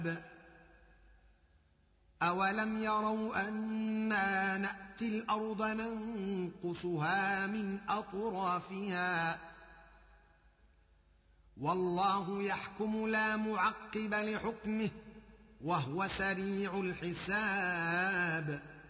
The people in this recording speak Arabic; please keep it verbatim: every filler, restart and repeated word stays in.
أولم يروا أنا نأتي الأرض ننقصها من أطرافها والله يحكم لا معقب لحكمه وهو سريع الحساب